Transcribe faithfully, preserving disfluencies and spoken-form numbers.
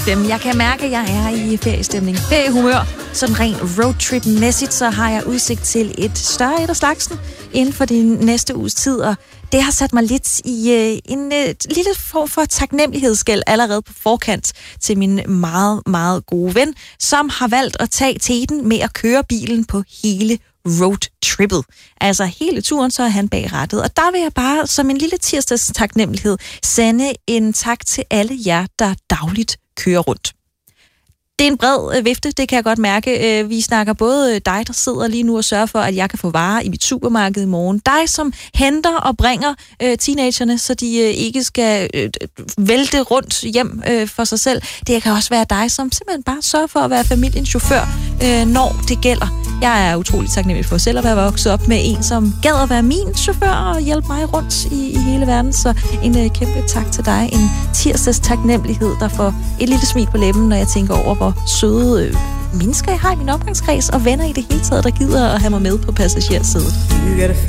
Dem. Jeg kan mærke, at jeg er i feriestemning. Feriehumør. Sådan rent roadtrip-mæssigt, så har jeg udsigt til et større et af slagsen inden for den næste uges tid, og det har sat mig lidt i øh, en øh, lille form for taknemmelighedsgæld allerede på forkant til min meget, meget gode ven, som har valgt at tage teten med at køre bilen på hele roadtrippet. Altså hele turen, så er han bag rattet. Og der vil jeg bare som en lille tirsdags taknemmelighed sende en tak til alle jer, der dagligt kører rundt. Det er en bred vifte, det kan jeg godt mærke. Vi snakker både dig, der sidder lige nu og sørger for, at jeg kan få varer i mit supermarked i morgen. Dig, som henter og bringer øh, teenagerne, så de øh, ikke skal øh, vælte rundt hjem øh, for sig selv. Det kan også være dig, som simpelthen bare sørger for at være familiens chauffør, øh, når det gælder. Jeg er utrolig taknemmelig for selv at være vokset op med en, som gad at være min chauffør og hjælpe mig rundt i, i hele verden. Så en øh, kæmpe tak til dig. En tirsdags taknemmelighed, der får et lille smil på læben, når jeg tænker over, hvor søde øh, mennesker jeg har i min omgangskreds og venner i det hele taget, der gider at have mig med på passagersædet.